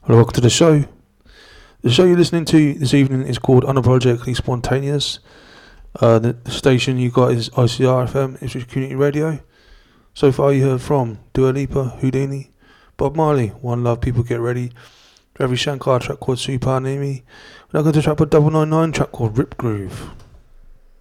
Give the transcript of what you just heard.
Hello, welcome to the show. The show you're listening to this evening is called Unapologetically Spontaneous. The station you got is ICR FM, Ipswich Community Radio. So far you heard from Dua Lipa, Houdini, Bob Marley, One Love, People Get Ready, Ravi Shankar, track called Super Nimi. We're now going to track a 999 track called Rip Groove.